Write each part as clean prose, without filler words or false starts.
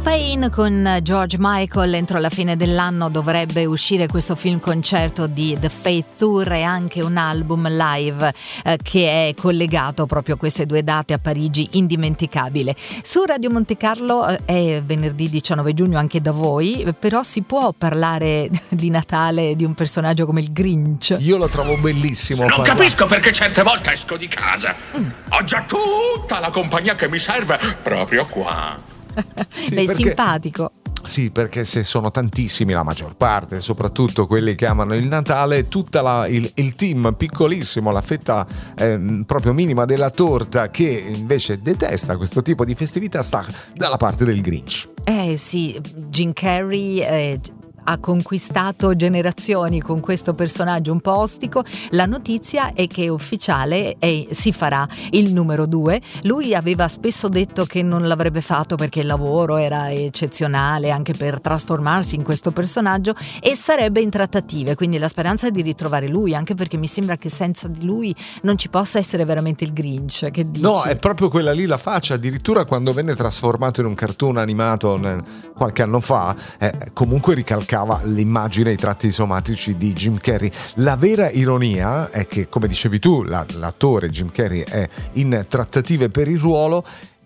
Pain con George Michael. Entro la fine dell'anno dovrebbe uscire questo film concerto di The Faith Tour e anche un album live che è collegato proprio a queste due date a Parigi, indimenticabile. Su Radio Monte Carlo è venerdì 19 giugno anche da voi, però si può parlare di Natale di un personaggio come il Grinch? Io lo trovo bellissimo. Non capisco perché certe volte esco di casa. Ho già tutta la compagnia che mi serve proprio qua. Sì, beh, simpatico. Sì, perché se sono tantissimi, la maggior parte, soprattutto quelli che amano il Natale, tutta il team piccolissimo, la fetta proprio minima della torta, che invece detesta questo tipo di festività, sta dalla parte del Grinch. Sì, Jim Carrey ha conquistato generazioni con questo personaggio un po' ostico. La notizia è che è ufficiale e si farà il numero 2. Lui aveva spesso detto che non l'avrebbe fatto perché il lavoro era eccezionale anche per trasformarsi in questo personaggio, e sarebbe in trattative, quindi la speranza è di ritrovare lui, anche perché mi sembra che senza di lui non ci possa essere veramente il Grinch. Che dici? No, è proprio quella lì la faccia. Addirittura quando venne trasformato in un cartoon animato qualche anno fa, comunque ricalcava l'immagine e i tratti somatici di Jim Carrey. La vera ironia è che, come dicevi tu, l'attore Jim Carrey è in trattative per il ruolo.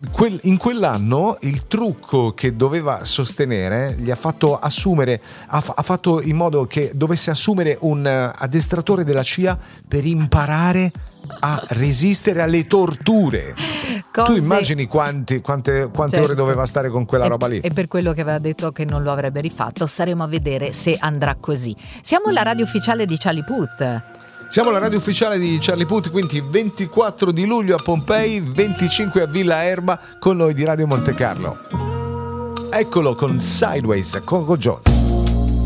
In quell'anno il trucco che doveva sostenere gli ha fatto assumere, ha fatto in modo che dovesse assumere un addestratore della CIA per imparare a resistere alle torture. Tu immagini quante certo. ore doveva stare con quella roba lì? E per quello che aveva detto che non lo avrebbe rifatto. Staremo a vedere se andrà così. Siamo la radio ufficiale di Charlie Puth. Siamo la radio ufficiale di Charlie Puth, quindi 24 di luglio a Pompei, 25 a Villa Erba, con noi di Radio Monte Carlo. Eccolo con Sideways, Coco Jones.